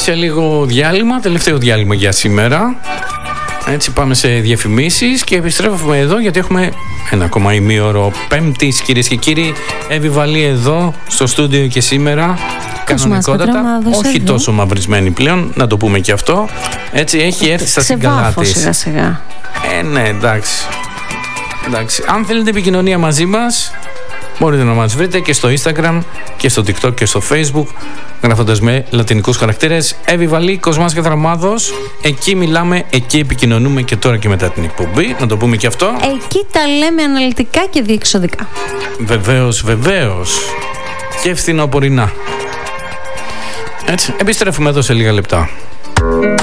σε λίγο διάλειμμα, τελευταίο διάλειμμα για σήμερα. Έτσι πάμε σε διαφημίσεις και επιστρέφουμε εδώ γιατί έχουμε ένα ακόμα ημίωρο Πέμπτης, κυρίες και κύριοι. Εύη Βαλή εδώ στο στούντιο και σήμερα. Κανονικότατα, όχι τόσο μαυρισμένη πλέον, να το πούμε και αυτό. Έτσι έχει έρθει στα συγκαλά της. Σιγά σιγά. Ναι, εντάξει. Αν θέλετε επικοινωνία μαζί μας, μπορείτε να μας βρείτε και στο Instagram και στο TikTok και στο Facebook, γράφοντας με λατινικούς χαρακτήρες Εύη Βαλή, Κοσμάς και Θραμάδος. Εκεί μιλάμε, εκεί επικοινωνούμε και τώρα και μετά την εκπομπή. Να το πούμε και αυτό. Εκεί τα λέμε αναλυτικά και διεξοδικά. Βεβαίως. Και φθινοπορεινά. Έτσι, επιστρέφουμε εδώ σε λίγα λεπτά.